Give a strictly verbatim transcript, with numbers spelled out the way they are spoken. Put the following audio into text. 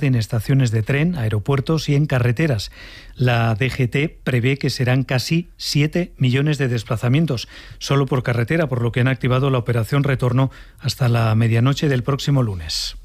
en estaciones de tren, aeropuertos y en carreteras. La D G T prevé que serán casi siete millones de desplazamientos solo por carretera, por lo que han activado la operación Retorno hasta la medianoche del próximo lunes.